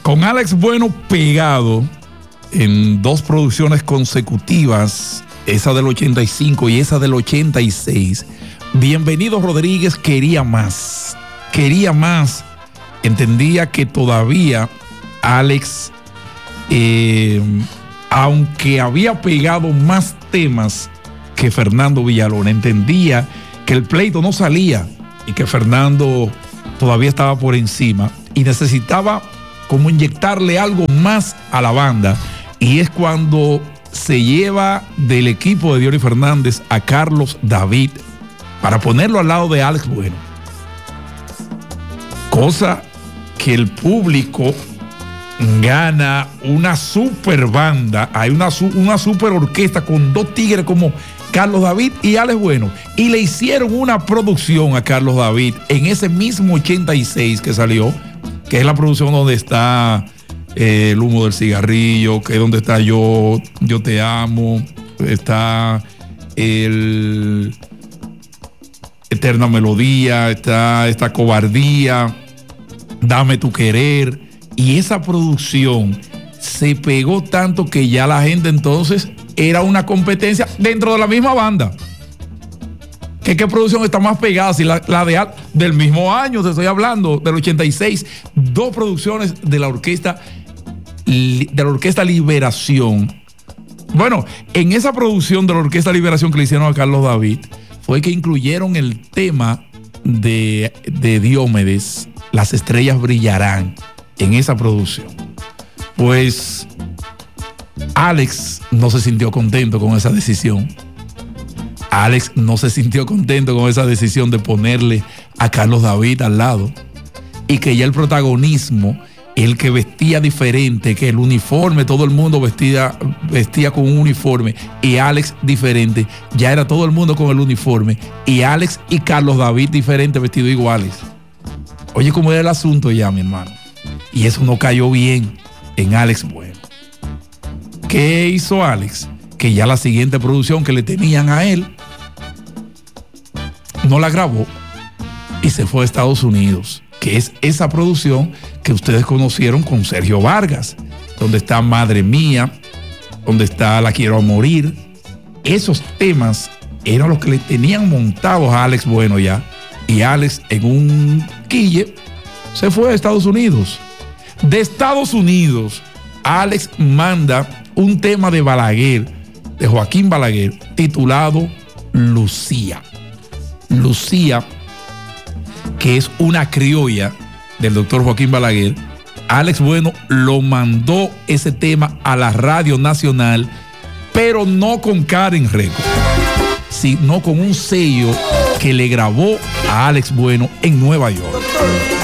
Con Alex Bueno pegado en dos producciones consecutivas, esa del 85 y esa del 86. Bienvenido Rodríguez quería más. Entendía que todavía Alex, aunque había pegado más temas que Fernando Villalona, entendía que el pleito no salía y que Fernando todavía estaba por encima y necesitaba como inyectarle algo más a la banda, y es cuando se lleva del equipo de Diory Fernández a Carlos David para ponerlo al lado de Alex Bueno, cosa que el público gana una super banda. Hay una super orquesta con dos tigres como Carlos David y Alex Bueno, y le hicieron una producción a Carlos David en ese mismo 86 que salió, que es la producción donde está El humo del cigarrillo, que es donde está Yo te amo, está el Eterna Melodía, está esta Cobardía, Dame tu querer. Y esa producción se pegó tanto que ya la gente entonces era una competencia dentro de la misma banda. ¿Qué producción está más pegada? Si la del mismo año, te estoy hablando, del 86, dos producciones de la orquesta Liberación. Bueno, en esa producción de la Orquesta Liberación que le hicieron a Carlos David, fue que incluyeron el tema de Diomedes, Las estrellas brillarán, en esa producción. Pues Alex no se sintió contento con esa decisión. Alex no se sintió contento con esa decisión de ponerle a Carlos David al lado, y que ya el protagonismo, el que vestía diferente, que el uniforme, todo el mundo vestía con un uniforme, y Alex diferente, ya era todo el mundo con el uniforme, y Alex y Carlos David diferente, vestidos iguales. Oye, cómo era el asunto ya, mi hermano. Y eso no cayó bien en Alex Bueno. ¿Qué hizo Alex? Que ya la siguiente producción que le tenían a él no la grabó y se fue a Estados Unidos, que es esa producción que ustedes conocieron con Sergio Vargas, donde está Madre Mía, donde está La Quiero a Morir. Esos temas eran los que le tenían montados a Alex Bueno ya, y Alex en un quille se fue a Estados Unidos. De Estados Unidos, Alex manda un tema de Balaguer, de Joaquín Balaguer, titulado Lucía. Lucía, que es una criolla del doctor Joaquín Balaguer. Alex Bueno lo mandó ese tema a la Radio Nacional, pero no con Karen Records, sino con un sello que le grabó a Alex Bueno en Nueva York.